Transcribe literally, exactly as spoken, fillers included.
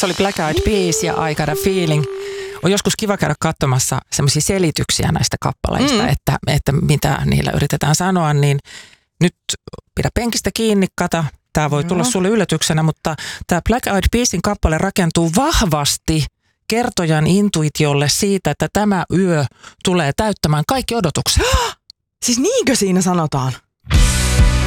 se oli Black Eyed Peas ja I Got a Feeling. On joskus kiva käydä katsomassa semmoisia selityksiä näistä kappaleista, mm. että, että mitä niillä yritetään sanoa, niin nyt pidä penkistä kiinni, kata. Tämä voi tulla sulle yllätyksenä, mutta tämä Black Eyed Peasin kappale rakentuu vahvasti kertojan intuitiolle siitä, että tämä yö tulee täyttämään kaikki odotukset. Siis niinkö siinä sanotaan?